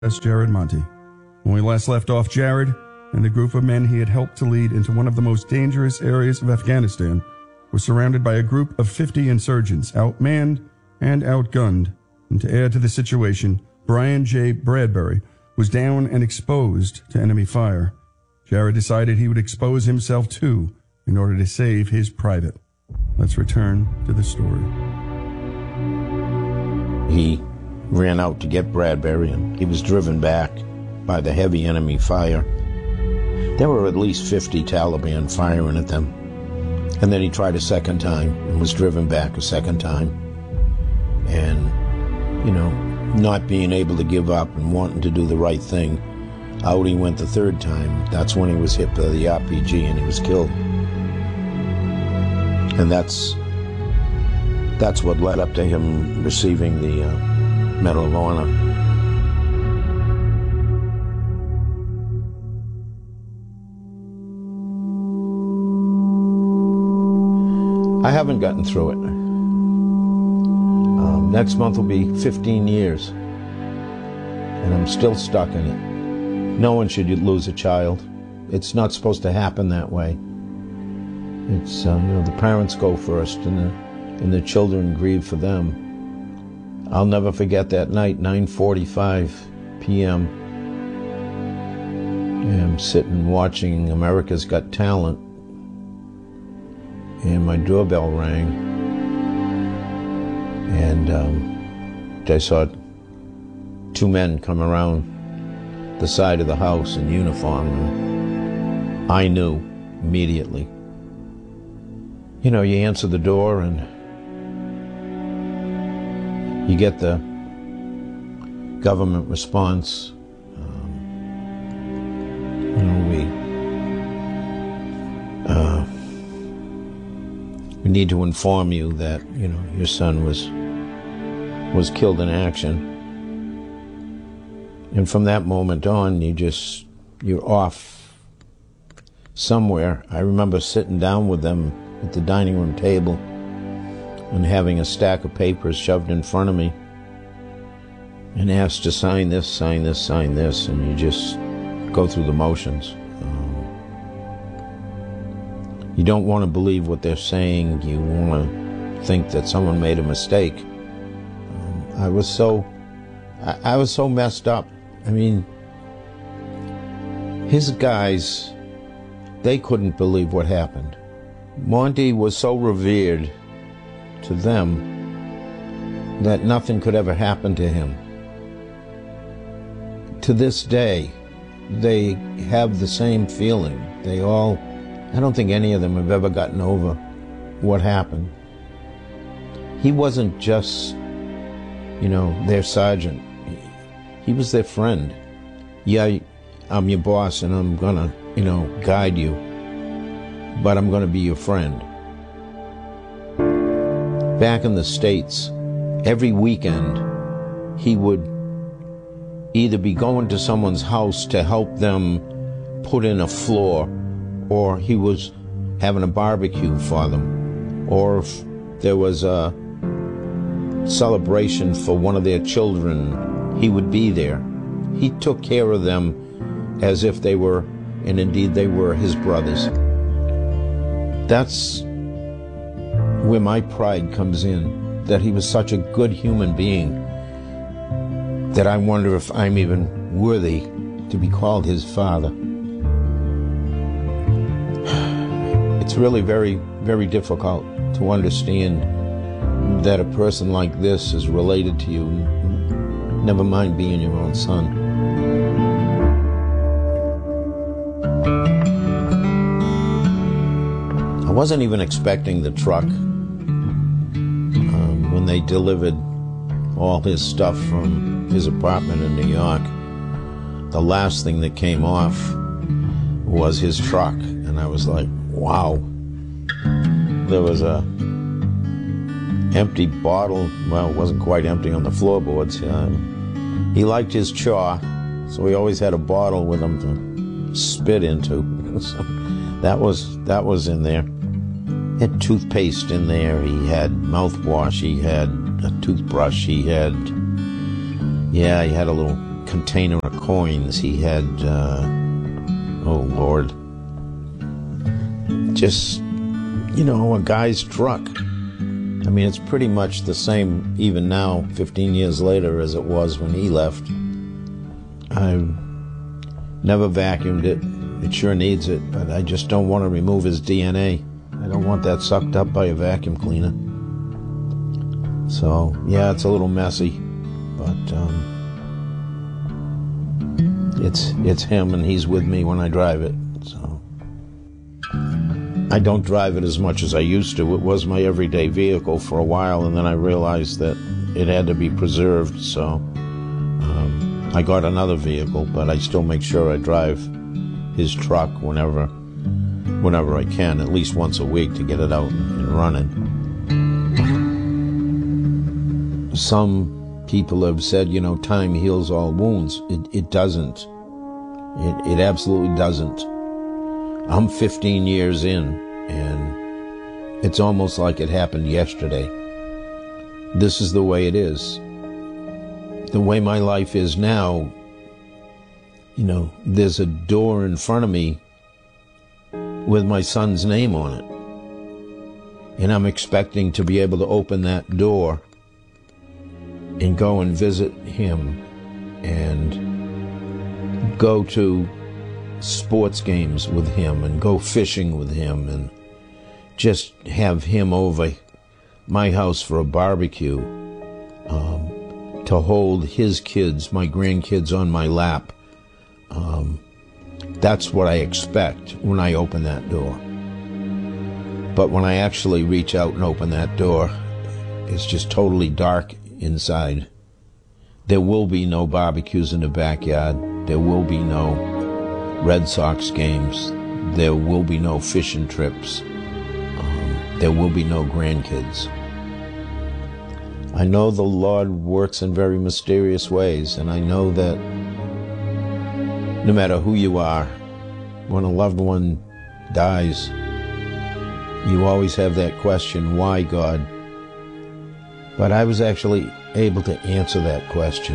That's Jared Monty. When we last left off, Jared and the group of men he had helped to lead into one of the most dangerous areas of Afghanistan were surrounded by a group of 50 insurgents, outmanned and outgunned. And to add to the situation, Brian J. Bradbury was down and exposed to enemy fire. Jared decided he would expose himself too in order to save his private. Let's return to the story. He ran out to get Bradbury, and he was driven back by the heavy enemy fire. There were at least 50 Taliban firing at them. And then he tried a second time and was driven back a second time. And, not being able to give up and wanting to do the right thing, out he went the third time. That's when he was hit by the RPG and he was killed. And that's what led up to him receiving the Medal of Honor. I haven't gotten through it. Next month will be 15 years, and I'm still stuck in it. No one should lose a child. It's not supposed to happen that way. It's the parents go first, and the children grieve for them. I'll never forget that night, 9:45 p.m. I'm sitting watching America's Got Talent, and my doorbell rang, and I saw two men come around the side of the house in uniform, and I knew immediately. You answer the door and you get the government response. We need to inform you that your son was killed in action. And from that moment on, you're off somewhere. I remember sitting down with them at the dining room table and having a stack of papers shoved in front of me and asked to sign this, sign this, sign this, and you just go through the motions. You don't want to believe what they're saying. You want to think that someone made a mistake. I was so messed up. His guys, they couldn't believe what happened. Monty was so revered to them that nothing could ever happen to him. To this day, they have the same feeling. I don't think any of them have ever gotten over what happened. He wasn't just, their sergeant. He was their friend. Yeah, I'm your boss and I'm gonna, guide you, but I'm gonna be your friend. Back in the States, every weekend, he would either be going to someone's house to help them put in a floor, or he was having a barbecue for them, or if there was a celebration for one of their children, he would be there. He took care of them as if they were, and indeed they were, his brothers. That's where my pride comes in, that he was such a good human being that I wonder if I'm even worthy to be called his father. It's really very, very difficult to understand that a person like this is related to you, never mind being your own son. I wasn't even expecting the truck when they delivered all his stuff from his apartment in New York. The last thing that came off was his truck, and I was like, wow. There was a empty bottle. Well, it wasn't quite empty on the floorboards. He liked his chaw, so he always had a bottle with him to spit into. So that was in there. He had toothpaste in there. He had mouthwash. He had a toothbrush. He had a little container of coins. He had, oh Lord, just, you know, a guy's truck. I mean, it's pretty much the same even now, 15 years later, as it was when he left. I've never vacuumed it. It sure needs it, but I just don't want to remove his DNA. I don't want that sucked up by a vacuum cleaner. So, yeah, it's a little messy, but it's him, and he's with me when I drive it. So I don't drive it as much as I used to. It was my everyday vehicle for a while, and then I realized that it had to be preserved, so I got another vehicle, but I still make sure I drive his truck whenever I can, at least once a week, to get it out and running. Some people have said, you know, time heals all wounds. It doesn't. It absolutely doesn't. I'm 15 years in, and it's almost like it happened yesterday. This is the way it is. The way my life is now, you know, there's a door in front of me with my son's name on it. And I'm expecting to be able to open that door and go and visit him and go to sports games with him and go fishing with him and just have him over my house for a barbecue, to hold his kids, my grandkids, on my lap. That's what I expect when I open that door. But when I actually reach out and open that door, it's just totally dark inside. There will be no barbecues in the backyard. There will be no Red Sox games. There will be no fishing trips. There will be no grandkids. I know the Lord works in very mysterious ways, and I know that no matter who you are, when a loved one dies, you always have that question, why, God? But I was actually able to answer that question.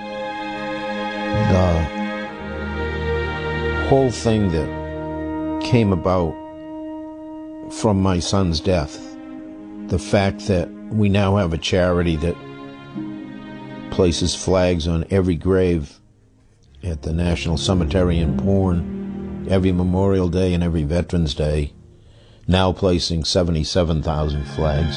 The whole thing that came about from my son's death, the fact that we now have a charity that places flags on every grave at the National Cemetery in Bourne, every Memorial Day and every Veterans Day, now placing 77,000 flags.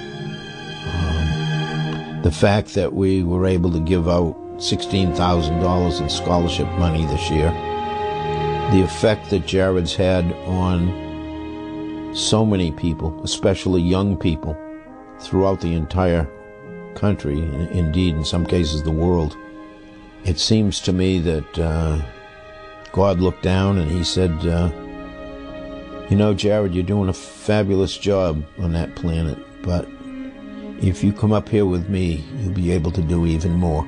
The fact that we were able to give out $16,000 in scholarship money this year, the effect that Jared's had on so many people, especially young people, throughout the entire country, and indeed in some cases the world. It seems to me that God looked down and he said, you know, Jared, you're doing a fabulous job on that planet, but if you come up here with me, you'll be able to do even more.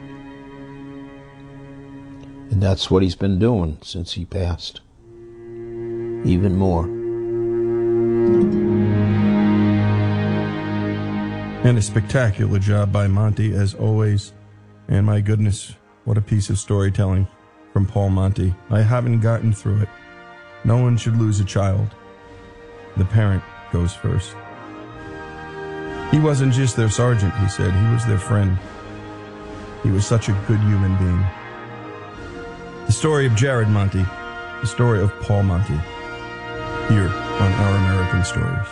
And that's what he's been doing since he passed. Even more. And a spectacular job by Monty, as always. And my goodness, what a piece of storytelling from Paul Monty. I haven't gotten through it. No one should lose a child. The parent goes first. He wasn't just their sergeant, he said. He was their friend. He was such a good human being. The story of Jared Monty. The story of Paul Monty. Here on Our American Stories.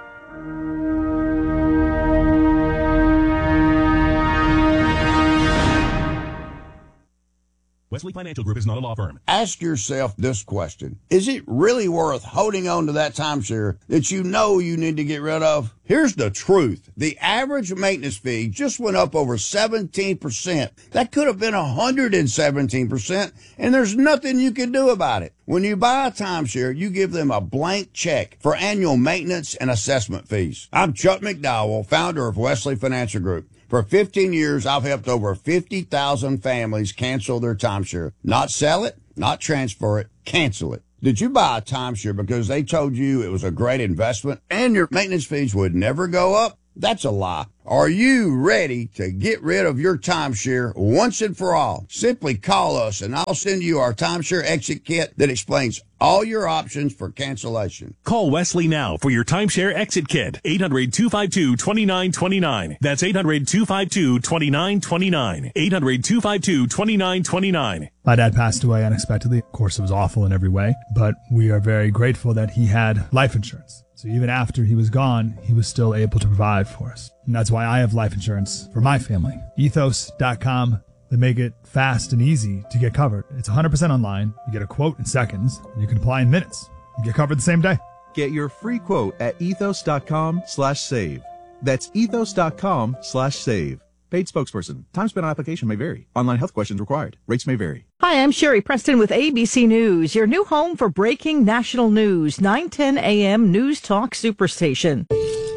Wesley Financial Group is not a law firm. Ask yourself this question. Is it really worth holding on to that timeshare that you know you need to get rid of? Here's the truth. The average maintenance fee just went up over 17%. That could have been 117%, and there's nothing you can do about it. When you buy a timeshare, you give them a blank check for annual maintenance and assessment fees. I'm Chuck McDowell, founder of Wesley Financial Group. For 15 years, I've helped over 50,000 families cancel their timeshare. Not sell it, not transfer it, cancel it. Did you buy a timeshare because they told you it was a great investment and your maintenance fees would never go up? That's a lie. Are you ready to get rid of your timeshare once and for all? Simply call us and I'll send you our timeshare exit kit that explains all your options for cancellation. Call Wesley now for your timeshare exit kit. 800-252-2929. That's 800-252-2929. 800-252-2929. My dad passed away unexpectedly. Of course, it was awful in every way, but we are very grateful that he had life insurance. So even after he was gone, he was still able to provide for us. And that's why I have life insurance for my family. Ethos.com. They make it fast and easy to get covered. It's 100% online. You get a quote in seconds, and you can apply in minutes. You get covered the same day. Get your free quote at ethos.com/save. That's ethos.com/save. Paid spokesperson. Time spent on application may vary. Online health questions required. Rates may vary. Hi, I'm Sherry Preston with ABC News, your new home for breaking national news. 9:10 a.m. News Talk Superstation.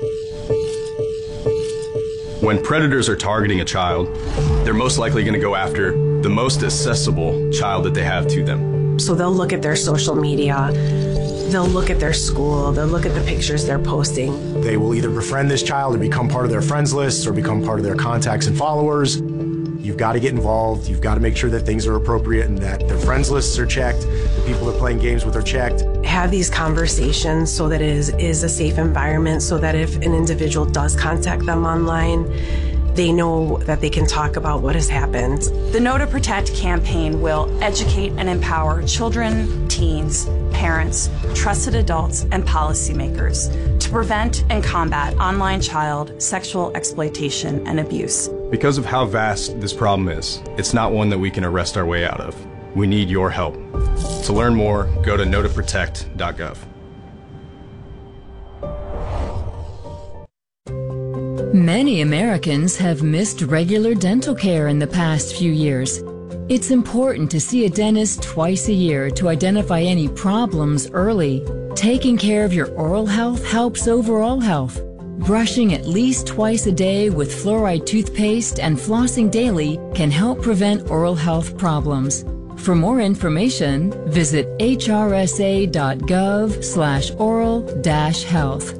When predators are targeting a child, they're most likely going to go after the most accessible child that they have to them. So they'll look at their social media, they'll look at their school, they'll look at the pictures they're posting. They will either befriend this child or become part of their friends lists or become part of their contacts and followers. You've got to get involved. You've got to make sure that things are appropriate and that their friends lists are checked, the people they're playing games with are checked. Have these conversations so that it is a safe environment, so that if an individual does contact them online, they know that they can talk about what has happened. The Know to Protect campaign will educate and empower children, teens, parents, trusted adults, and policymakers to prevent and combat online child sexual exploitation and abuse. Because of how vast this problem is, it's not one that we can arrest our way out of. We need your help. To learn more, go to knowtoprotect.gov. Many Americans have missed regular dental care in the past few years. It's important to see a dentist twice a year to identify any problems early. Taking care of your oral health helps overall health. Brushing at least twice a day with fluoride toothpaste and flossing daily can help prevent oral health problems. For more information, visit hrsa.gov/oral-health.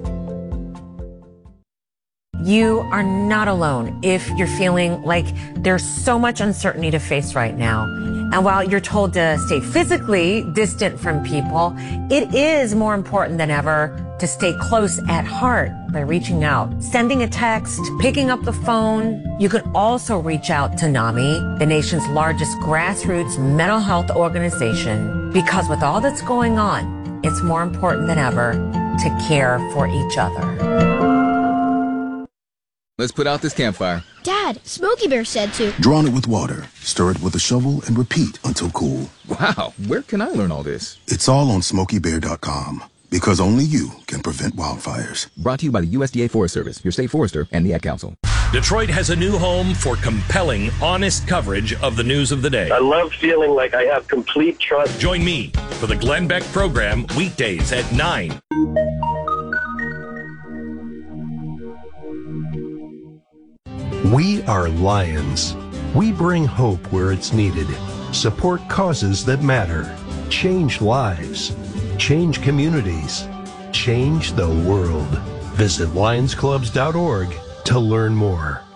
You are not alone if you're feeling like there's so much uncertainty to face right now. And while you're told to stay physically distant from people, it is more important than ever to stay close at heart by reaching out, sending a text, picking up the phone. You can also reach out to NAMI, the nation's largest grassroots mental health organization, because with all that's going on, it's more important than ever to care for each other. Let's put out this campfire. Dad, Smokey Bear said to. Drown it with water, stir it with a shovel, and repeat until cool. Wow, where can I learn all this? It's all on SmokeyBear.com, because only you can prevent wildfires. Brought to you by the USDA Forest Service, your state forester, and the Ad Council. Detroit has a new home for compelling, honest coverage of the news of the day. I love feeling like I have complete trust. Join me for the Glenn Beck program weekdays at 9. We are Lions. We bring hope where it's needed, support causes that matter, change lives, change communities, change the world. Visit lionsclubs.org to learn more.